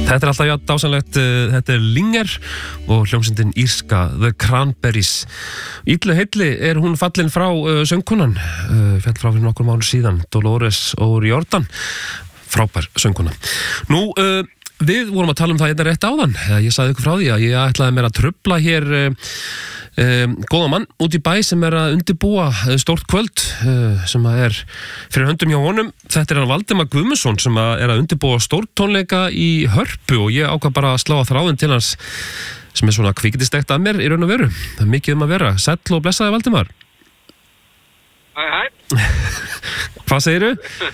Þetta alltaf dásanlegt, þetta Linger og hljómsveitin írska The Cranberries. Illu heilli hún fallin frá söngkonan, féll frá fyrir nokkur mánuð síðan, Dolores O'Riordan, frábær söngkona. Nú, við vorum að tala það hérna rétt áðan, ég sagði ykkur frá því að ég ætlaði mér að trufla hér góða mann út í bæ sem að undirbúa stórt kvöld sem að fyrir höndum hjá honum. Þetta hann Valdimar Guðmundsson sem að undirbúa stórt tónleika í Hörpu og ég ákvað bara að slá að þráðin til hans sem svona kvikindistekt að mér í raun og veru. Það mikið að vera. Sæll og blessaði Valdimar. Hæ. Hvað segirðu?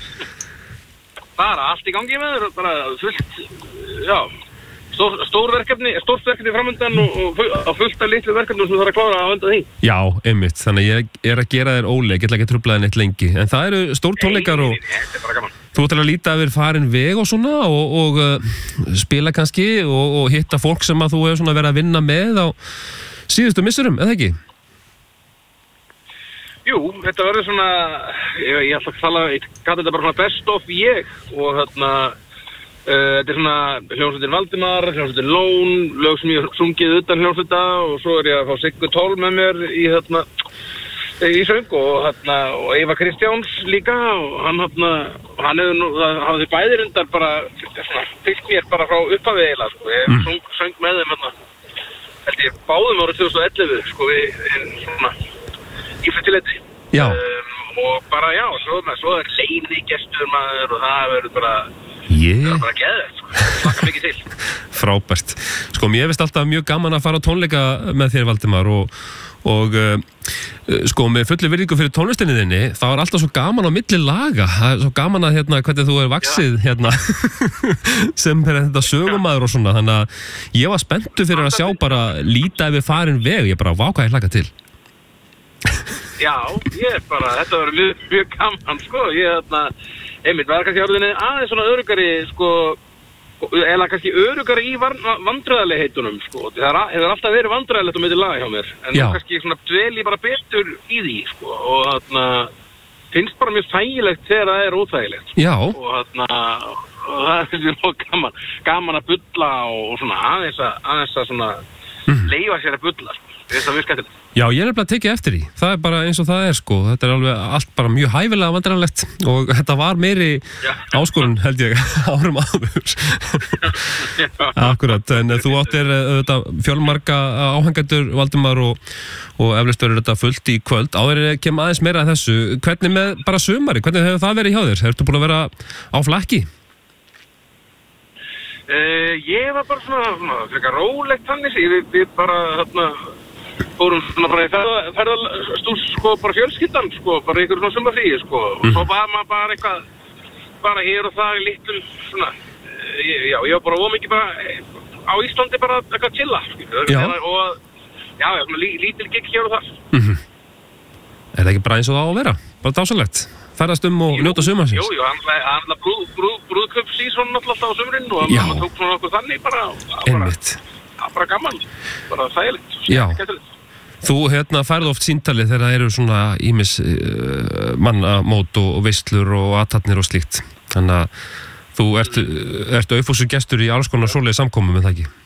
Bara allt í gangi með þér, bara fullt, já. Stórt verkefni framöndan og fullt af litlu verkefnum sem þú þarf að klára á undan því. Já, einmitt. Þannig að ég að gera þér óleik, ég ætla ekki að trufla þér neitt lengi. En það eru stór tónleikar og þetta bara gaman. Þú ætlar að líta yfir farin veg og svona og spila kannski og hitta fólk sem að þú hefur svona verið að vinna með á síðustu missurum, eða ekki? Jú, þetta verður svona, ég ætla að tala, ég kalli þetta bara svona best of ég og þetta svona hljómsveitin Valdimar, hljómsveitin Lón, lög sem ég sungið utan hljómsveita og svo ég að fá Siggu Tól með mér í söng og Eva Kristjáns líka og hann hafði bæði reyndar bara fylgt mér bara frá upphafi eiginlega, sko. Ég söng með þeim held ég báðum árið 2011, sko, í fyrstileiti. Já. Og bara, já, svo leini gestur maður og það verður bara það er bara geðveikt, sko. Slaka mikið til. Frábært. Sko, mér finnst alltaf mjög gaman að fara á tónleika með þér, Valdimar, og sko, með fullu virðingu fyrir tónlistinni þinni, þá er alltaf svo gaman á milli laga. Það er svo gaman að, hvernig þú vaxið, sem þetta sögumaður og svona. Þannig að ég var spenntur fyrir að sjá bara líta yfir farin veg. Ég bara, vá, hvað ég hlakka til. Já, þetta var mjög gaman, sko. Einmitt, var kannski orðinni aðeins svona öruggari, sko, eða kannski öruggari í vandræðaleigheitunum, sko. Það hefur alltaf verið vandræðalegt á milli laga hjá mér, en nú kannski svona dvel ég bara betur í því, sko, og finnst bara mjög þægilegt þegar það er óþægilegt, sko. Já. Og það finnst mér gaman að bulla og svona aðeins að svona leyfa sér að bulla, sko. Það er mjög skemmtilegt. Já, ég nefnilega tekið eftir því. Það er bara eins og það er, sko. Þetta er alveg allt bara mjög hæfilega vandræðalegt og þetta var meiri áskorun, held ég, árum áður. Akkurat, en þú áttir fjölmarga áhengendur, Valdimar, og eflaust verður þetta fullt í kvöld. Áður kem aðeins meira að þessu. Hvernig með bara sumari? Hvernig hefur það verið hjá þér? Ertu búin að vera á flakki? Ég var bara svona frekar rólegt þannig, við bara fórum svona bara í ferðalstús, sko, bara fjölskyldan, sko, bara ykkur svona sumarfríi, sko, og svo var maður bara eitthvað, bara hér og það í litlum, svona, já, ég var bara ómikið bara á Íslandi bara eitthvað chilla, og, já, svona lítil gig hér og þar. Er það ekki bara eins og það á að vera? Bara dásanlegt? Ferðast og njóta sumarsins? Jú, hann brúðkaupssíson alltaf á sumrin og hann tók svona okkur þannig bara, einmitt. Bara gaman, bara þægilegt. Já, þú færð oft síntalið þegar það eru svona ýmis mannamót og veislur og athafnir og slíkt. Þannig að þú ert aufúsur gestur í alls konar svoleiðis samkomum, er það ekki?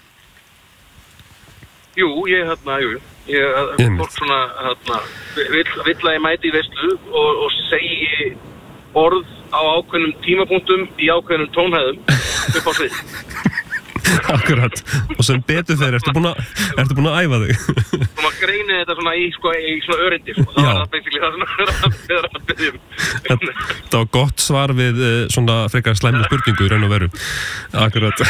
Jú, fólk svona, vill að ég mæti í veislu og segi orð á ákveðnum tímapunktum í ákveðnum tónhæðum upp á svið. Akkurat, og sem betur þeir, ertu búin að æfa þig? Svo maður greinir þetta svona í svona örindi, sko. Það var það basically það svona að byrjum. Það var gott svar við svona frekar slæmri spurningu í raun og veru. Akkurat.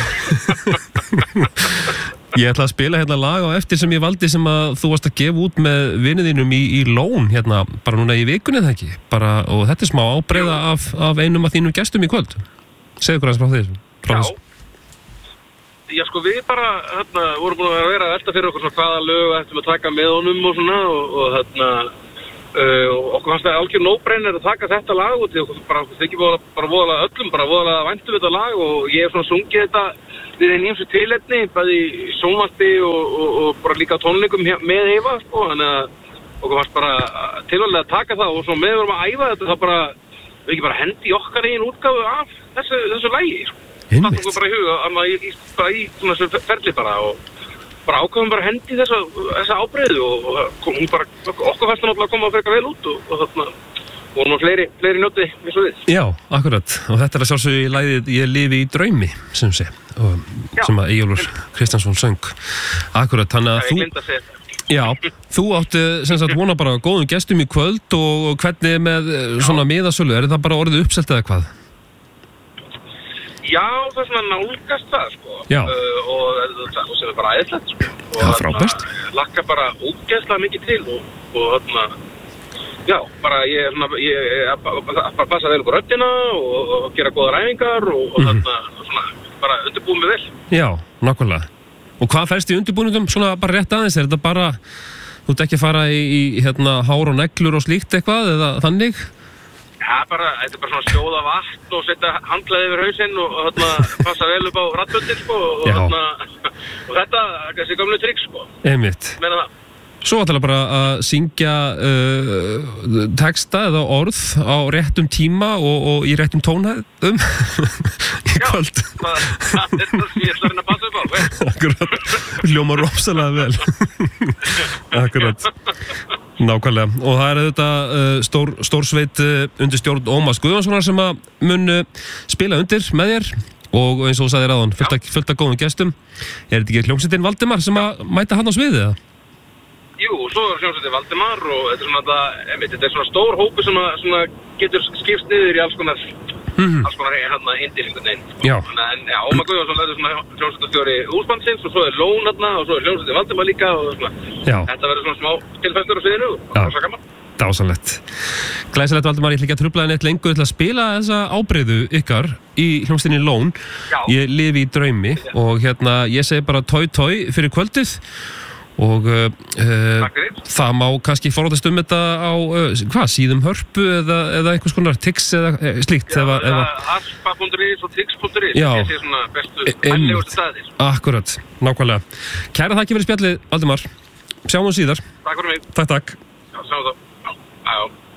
Ég ætla að spila lag á eftir sem ég valdi sem að þú varst að gefa út með viniðinum í Lón, bara núna í vikunni, eða ekki? Og þetta er smá ábreiða af einum af þínum gestum í kvöld. Segðu okkur aðeins frá þessu. Já, sko, við bara, vorum búin að vera að velta fyrir okkur svona hvaða lög ættum að taka með honum og svona og okkur fannst það algjör no-brainer að taka þetta lag út því okkur þykir bara voðalega öllum, bara voðalega væntum við þetta lag og ég hef svona sungið þetta við einn ýmsu tilefni, bæði í sjónvarpi og bara líka tónleikum með Eva, sko, þannig að okkur fannst bara tilvæglega að taka það og svo með vorum að æfa þetta þá bara, við ekki bara hendi okkar einn útgáfu af þessu lagi, sko. Einmitt. okkur bara í huga bara í svona ferli bara og bara ákvæðum bara hendi þessa ábreiðu og hún bara, okkur fannst það náttúrulega að koma frekar vel út og þarna vorum að fleiri njóti eins og við. Já, akkurat. Og þetta að sjálfsögðu í lagið Ég lifi í draumi, sem sé, sem að Eyjólfur Kristjánsson söng. Akkurat, þannig að Ég gleymdi að segja þetta. Já, þú átti sem sagt vona bara góðum gestum í kvöld og hvernig með svona miðasölu, er það bara orðið uppselt eða hvað? Já, það er svona nálgast það, sko. Já. Og sem er bara æðislegt, sko. Já, frábært. Lakka bara ógeðslega mikið til og þarna, já, bara ég bara passa vel upp á röddina og gera góðar æfingar og þarna, svona, bara undirbúum við vel. Já, nákvæmlega. Og hvað færst í undirbúningum, svona bara rétt aðeins, er þetta bara, þú ert ekki að fara í hár og neglur og slíkt eitthvað, eða þannig? Já, bara, þetta er bara svona sjóða vatn og setja handklæði yfir hausinn og þarna passa vel upp á raddböndin, sko, og þarna, og þetta, þessi gamlu trikk, sko. Einmitt. Meina það. Svo ætlaði bara að syngja texta eða orð á réttum tíma og í réttum tónhæðum í kvöld. Já, það er það sem ég ætla að reyna að passa upp á. Akkurat, hljóma rosalega vel. Akkurat, nákvæmlega. Og það er þetta stór sveit undir stjórn Ómars Guðjónssonar sem að mun spila undir með þér og eins og þú sagðir áðan, fullt af góðum gestum. Er þetta ekki hljómsveitin Valdimar sem að mæta hann á sviðið eða? Jú, svo er hljómsveitin Valdimar og þetta er svona stór hópu sem getur skipst niður í alls konar hindir einhvern veginn. Já. En já, Ómar Guðjónsson verður svona hljómsveitarstjóri Úsbandsins og svo er Lón þarna og svo er hljómsveitin Valdimar líka og svona. Já. Þetta verður svona smá tilfæstur á sviðinu og það er svo gaman. Dásamlegt. Glæsilegt Valdimar, ég ætla ekki að trufla neitt lengur, ég ætla að spila þessa ábreiðu ykkar í hljómsveitinni Lón. Já. Ég lifi í draumi og ég segi bara tói fyrir kvöldið. Og það má kannski forðast þetta á síðum Hörpu eða einhvers konar Tix eða slíkt. Já, Aspa.is og Tix.is. Já, ég sé svona bestu vænlegustu staðir. Akkurat, nákvæmlega. Kæra þakki fyrir spjallið, Valdimar. Sjáum við síðar. Takk fyrir mig. Takk. Já, sjáum við þá. Já.